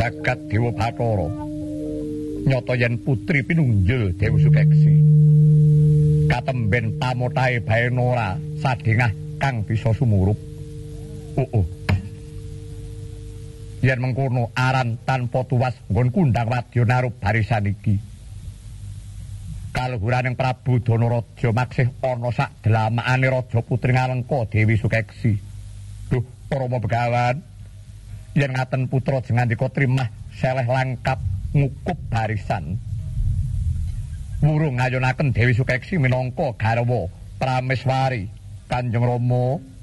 jagat Dewa Bathara. Nyata yen putri pinunjul Dewi Sukeksi. Katemben pamotahe Baenora sadengah kang bisa sumurup. Yen mengkono aran tanpa tuwas nggon kundang wadya narup barisan iki. Kaluhuraning Prabu Danaraja maksih ana sak delamakane raja putri Ngalengka Dewi Sukeksi. Duh, Rama Begawan, yen ngaten putra jengandika trimah seleh langkap ngukup barisan. Wurung ngayonaken Dewi Sukeksi minangka garwa Prameswari Kanjeng Rama